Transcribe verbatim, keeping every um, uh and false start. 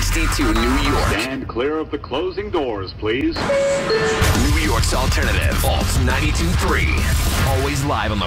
sixty-two New York. Stand clear of the closing doors, please. New York's alternative. Alt ninety-two point three. Always live on the